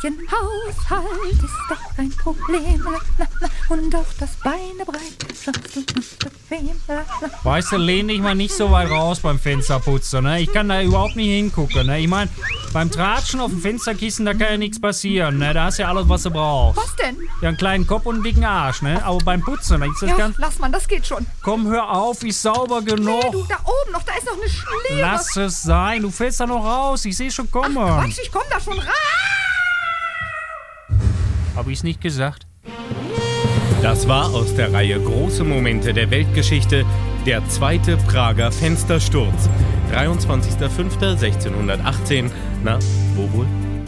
bisschen Haushalt ist doch kein Problem. Und auch das Beinebreit schaffst du nicht bequem. Weißt du, lehn dich mal nicht so weit raus beim Fensterputzen, ne? Ich kann da überhaupt nicht hingucken, ne? Ich meine, beim Tratschen auf dem Fensterkissen, da kann ja nichts passieren, ne? Da hast du ja alles, was du brauchst. Was denn? Ja, einen kleinen Kopf und einen dicken Arsch, ne? Aber beim Putzen, da ist das Ja, ganz... lass mal, das geht schon. Komm, hör auf, ist sauber genug. Nee, du, da oben noch, da ist noch eine Schliere. Lass es sein, du fällst da noch raus, ich sehe schon kommen. Quatsch, ich komm da schon rein. Hab ich's nicht gesagt? Das war aus der Reihe Große Momente der Weltgeschichte der zweite Prager Fenstersturz. 23.05.1618. Na, wo wohl?